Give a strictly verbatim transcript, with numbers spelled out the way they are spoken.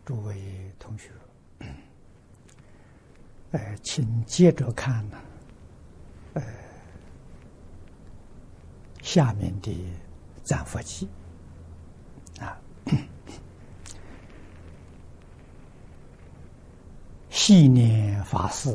诸位同学，呃，请接着看呢，呃，下面的赞佛记啊，细念法事